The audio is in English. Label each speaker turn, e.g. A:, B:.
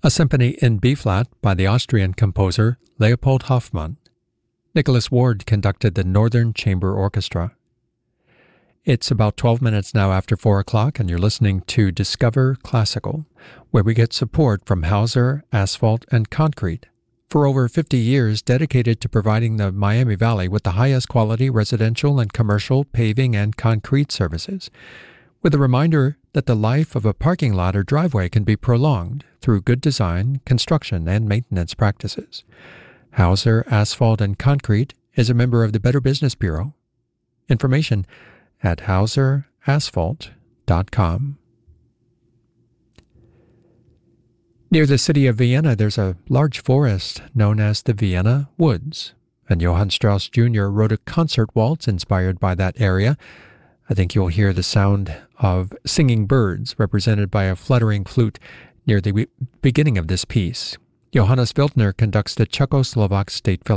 A: a symphony in B-flat by the Austrian composer Leopold Hoffmann. Nicholas Ward conducted the Northern Chamber Orchestra. It's about 12 minutes now after 4 o'clock, and you're listening to Discover Classical, where we get support from Hauser Asphalt and Concrete, for over 50 years dedicated to providing the Miami Valley with the highest quality residential and commercial paving and concrete services, with a reminder that the life of a parking lot or driveway can be prolonged through good design, construction, and maintenance practices. Hauser Asphalt and Concrete is a member of the Better Business Bureau. Information at hauserasphalt.com. Near the city of Vienna, there's a large forest known as the Vienna Woods, and Johann Strauss Jr. wrote a concert waltz inspired by that area. I think you'll hear the sound of singing birds represented by a fluttering flute near the beginning of this piece. Johannes Wildner conducts the Czechoslovak State Philharmonic.